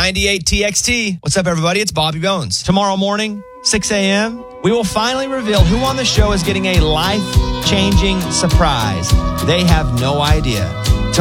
98 TXT. What's up, everybody? It's Bobby Bones. Tomorrow morning, 6 a.m., we will finally reveal who on the show is getting a life-changing surprise. They have no idea.